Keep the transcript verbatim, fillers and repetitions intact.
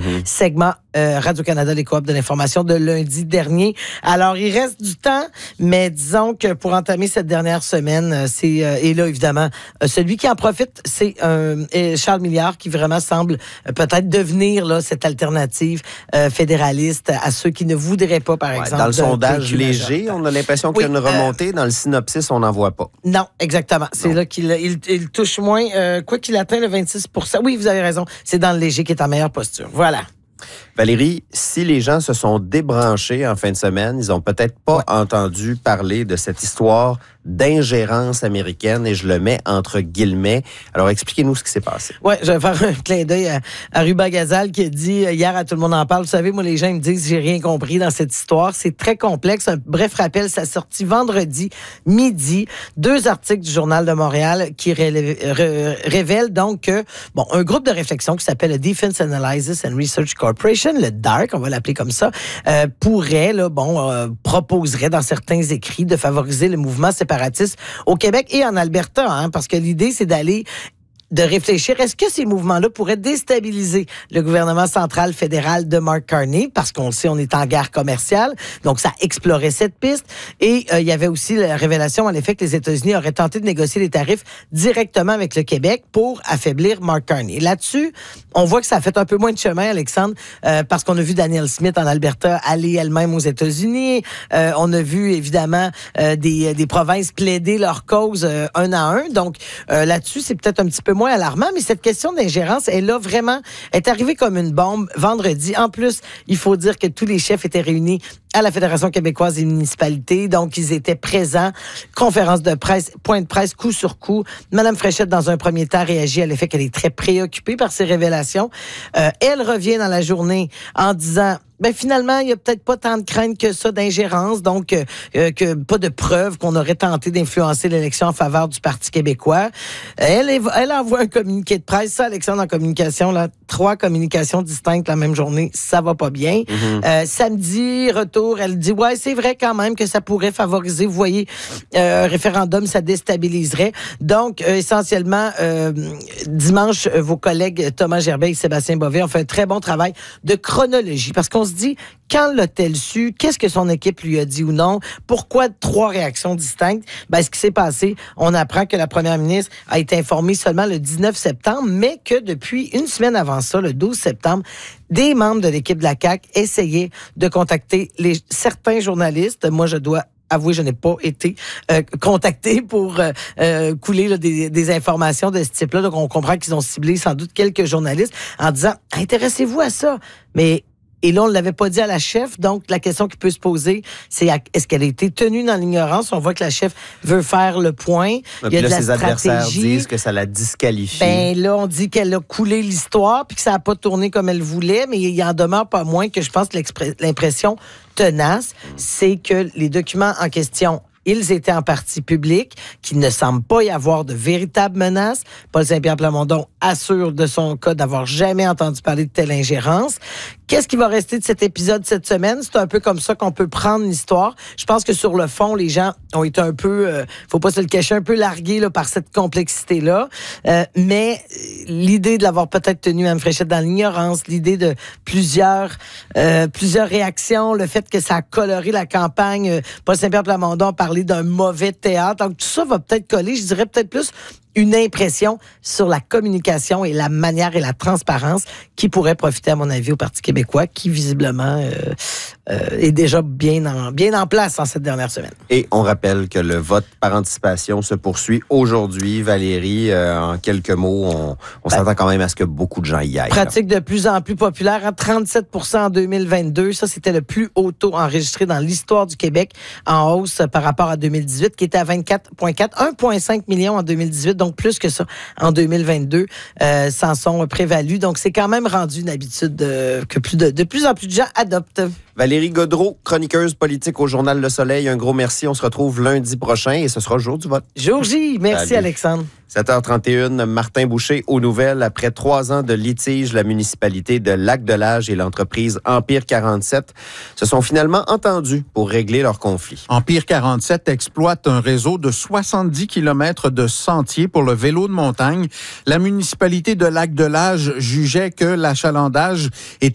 mm-hmm. segment euh, Radio-Canada, les coops de l'information de lundi dernier. Alors, il reste du temps, mais disons que pour entamer cette dernière semaine, c'est euh, et là, évidemment, euh, celui qui en profite, c'est euh, Charles Milliard qui vraiment semble euh, peut-être devenir là cette alternative euh, fédéraliste à ceux qui ne voudraient pas, par ouais, exemple. Dans le sondage léger, on a l'impression qu'il oui, y a une remontée. Euh, dans le synopsis, on n'en voit pas. Non, exactement. C'est non. là qu'il il, il touche moins. Euh, quoi qu'il atteint le vingt-six pour cent. Oui, vous avez raison. C'est dans le léger qui est en meilleure posture. Voilà. Valérie, si les gens se sont débranchés en fin de semaine, ils n'ont peut-être pas ouais. entendu parler de cette histoire d'ingérence américaine, et je le mets entre guillemets. Alors, expliquez-nous ce qui s'est passé. Oui, je vais faire un clin d'œil à, à Ruba Gazal qui a dit hier à Tout le monde en parle. Vous savez, moi, les gens ils me disent j'ai rien compris dans cette histoire. C'est très complexe. Un bref rappel, ça sortit vendredi midi. Deux articles du Journal de Montréal qui ré- ré- révèlent donc que, bon, un groupe de réflexion qui s'appelle le Defense Analysis and Research Corporation, le D A R C, on va l'appeler comme ça, euh, pourrait, là, bon, euh, proposerait dans certains écrits de favoriser le mouvement séparatiste au Québec et en Alberta, hein, parce que l'idée, c'est d'aller de réfléchir, est-ce que ces mouvements-là pourraient déstabiliser le gouvernement central fédéral de Mark Carney, parce qu'on le sait, on est en guerre commerciale, donc ça explorait cette piste, et euh, il y avait aussi la révélation, en effet, que les États-Unis auraient tenté de négocier les tarifs directement avec le Québec pour affaiblir Mark Carney. Là-dessus, on voit que ça a fait un peu moins de chemin, Alexandre, euh, parce qu'on a vu Danielle Smith en Alberta aller elle-même aux États-Unis, euh, on a vu, évidemment, euh, des, des provinces plaider leur cause euh, un à un, donc euh, là-dessus, c'est peut-être un petit peu moins alarmant, mais cette question d'ingérence, elle a vraiment, est arrivée comme une bombe vendredi. En plus, il faut dire que tous les chefs étaient réunis à la Fédération québécoise des municipalités, donc ils étaient présents. Conférence de presse, point de presse, coup sur coup. Madame Fréchette, dans un premier temps, réagit à l'effet qu'elle est très préoccupée par ces révélations. Euh, elle revient dans la journée en disant... Ben finalement, il y a peut-être pas tant de crainte que ça d'ingérence, donc euh, que pas de preuves qu'on aurait tenté d'influencer l'élection en faveur du Parti québécois. Elle, elle envoie un communiqué de presse, ça, Alexandre, en communication, là, trois communications distinctes la même journée, ça va pas bien. Mm-hmm. Euh, samedi, retour, elle dit, ouais, c'est vrai quand même que ça pourrait favoriser, vous voyez, euh, un référendum, ça déstabiliserait. Donc, euh, essentiellement, euh, dimanche, euh, vos collègues Thomas Gerbet et Sébastien Bovet ont fait un très bon travail de chronologie, parce qu'on se dit, quand l'a-t-elle su? Qu'est-ce que son équipe lui a dit ou non? Pourquoi trois réactions distinctes? Ben, ce qui s'est passé, on apprend que la première ministre a été informée seulement le dix-neuf septembre, mais que depuis une semaine avant ça, le douze septembre, des membres de l'équipe de la C A Q essayaient de contacter les, certains journalistes. Moi, je dois avouer, je n'ai pas été euh, contacté pour euh, euh, couler là, des, des informations de ce type-là. Donc, on comprend qu'ils ont ciblé sans doute quelques journalistes en disant « Intéressez-vous à ça! » Mais et là, on ne l'avait pas dit à la chef. Donc, la question qui peut se poser, c'est est-ce qu'elle a été tenue dans l'ignorance? On voit que la chef veut faire le point. Il y a de la stratégie. Ses adversaires disent que ça la disqualifie. Ben là, on dit qu'elle a coulé l'histoire puis que ça n'a pas tourné comme elle voulait, mais il en demeure pas moins que je pense que l'impression tenace, c'est que les documents en question, ils étaient en partie publics, qu'il ne semble pas y avoir de véritables menaces. Paul Saint-Pierre Plamondon assure de son cas d'avoir jamais entendu parler de telle ingérence. Qu'est-ce qui va rester de cet épisode cette semaine? C'est un peu comme ça qu'on peut prendre l'histoire. Je pense que sur le fond, les gens ont été un peu, euh, faut pas se le cacher, un peu largués là, par cette complexité-là. Euh, mais l'idée de l'avoir peut-être tenu Mme Fréchette dans l'ignorance, l'idée de plusieurs, euh, plusieurs réactions, le fait que ça a coloré la campagne, euh, Paul Saint-Pierre Plamondon a parlé d'un mauvais théâtre. Donc tout ça va peut-être coller, je dirais peut-être plus une impression sur la communication et la manière et la transparence qui pourrait profiter, à mon avis, au Parti québécois, qui visiblement euh, euh, est déjà bien en, bien en place en cette dernière semaine. Et on rappelle que le vote par anticipation se poursuit aujourd'hui. Valérie, euh, en quelques mots, on, on ben, s'attend quand même à ce que beaucoup de gens y aillent. Pratique de plus en plus populaire, hein, trente-sept pour cent en deux mille vingt-deux. Ça, c'était le plus haut taux enregistré dans l'histoire du Québec, en hausse par rapport à deux mille dix-huit, qui était à vingt-quatre virgule quatre, un virgule cinq million en deux mille dix-huit, donc plus que ça en deux mille vingt-deux, euh, s'en sont prévalus. Donc, c'est quand même rendu une habitude de, que plus de, de plus en plus de gens adoptent. Valérie Gaudreault, chroniqueuse politique au Journal Le Soleil. Un gros merci. On se retrouve lundi prochain et ce sera le jour du vote. Jour J. Merci, Salut. Alexandre. sept heures trente et une, Martin Boucher aux nouvelles. Après trois ans de litige, la municipalité de Lac-de-L'Âge et l'entreprise Empire quarante-sept se sont finalement entendus pour régler leur conflit. Empire quarante-sept exploite un réseau de soixante-dix kilomètres de sentiers pour le vélo de montagne. La municipalité de Lac-de-L'Âge jugeait que l'achalandage était